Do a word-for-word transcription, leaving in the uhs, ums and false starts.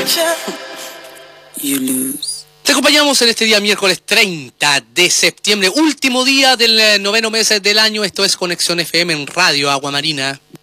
You lose. Te acompañamos en este día miércoles treinta de septiembre, último día del noveno mes del año. Esto es Conexión F M en Radio Agua Marina.